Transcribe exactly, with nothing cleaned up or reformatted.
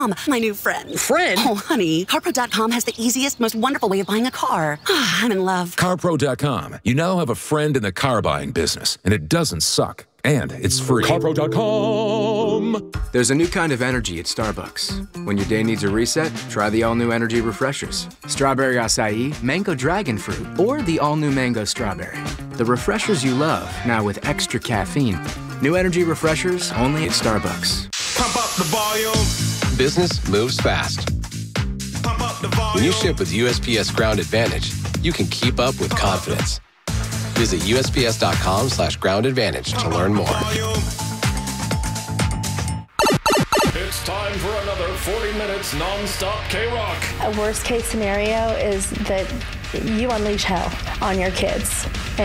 My new friend. Friend? Oh, honey, CarPro dot com has the easiest, most wonderful way of buying a car. I'm in love. CarPro dot com. You now have a friend in the car buying business, and it doesn't suck. And it's free. CarPro dot com. There's a new kind of energy at Starbucks. When your day needs a reset, try the all-new energy refreshers. Strawberry acai, mango dragon fruit, or the all-new mango strawberry. The refreshers you love, now with extra caffeine. New energy refreshers only at Starbucks. Pump up the volume. Business moves fast. Pump up the volume. When you ship with U S P S Ground Advantage, you can keep up with confidence. Visit U S P S dot com slash ground advantage to learn more. It's time for another forty minutes non-stop K-Rock. A worst case scenario is that you unleash hell on your kids.